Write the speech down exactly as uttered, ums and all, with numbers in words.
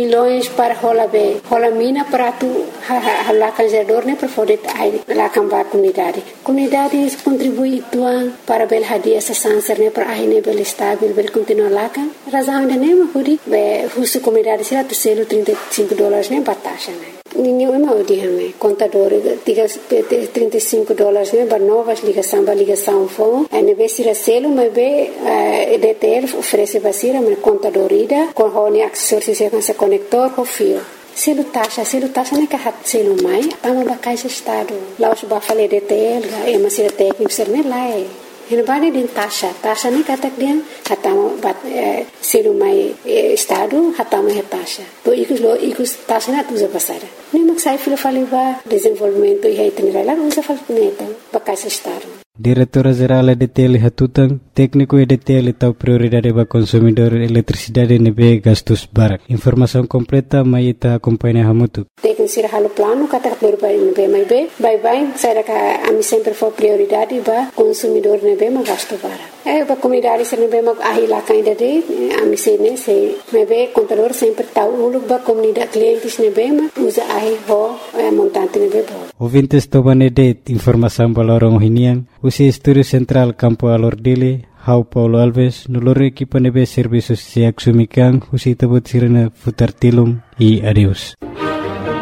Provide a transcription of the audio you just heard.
milhões para rola bem, rola mina para tu lá canjador né para poder lá cambar a comunidade. Comunidade contribui tuan para bel hadia essa sanser né para aí né bel estável, bel continuar lá kan. Razão ainda nem mas pudi, be husu comunidade será tu selo trinta e cinco dólares né batata né. Ninguém é mau dia né, contador diga trinta e cinco dólares né, para novas ligação, para ligação phone, é ne se selo mas be D T L oferece basira mas contador ida com hone acessórios se com conector com fio. Selo taxa, selo taxa nem que hat selo mai, tamo ba caixa estado. Lá os ba falei D T L, é mas se técnico ser nem lá é. Ele vai din taxa, taxa nem kata dia, hatamo bat selo mai estado, hatamo é taxa. To ikus lo ikus taxa na tuza passada. Nem mak sai filo falei ba desenvolvimento e itinerário lá usa fal neta, ba caixa estado. Diretora-Geral E D T L Hatutang, técnico E D T L tahu prioridade para consumidor eletricidade nebe gastos barak. Informação completa mai ita acompanha hamutu. Técnico sira halo plano kata berbai nebe mai be, bye bye, saya ka ami sempre for prioridade ba consumidor nebe ma gasto barak. Eh ba comunidade sira nebe ma ahi la kainda de ami se ne se nebe contador sempre tahu ulu ba comunidade clientes nebe ma usa ahi ho montante nebe bo. Ouvintes tobane de informação balorong hinian. Usi Estúdio Central Campo Alordile, Hau Paulo Alves, nulore equipa nebe serviços se axumikan, usi tabut sirena futar tilum e adeus.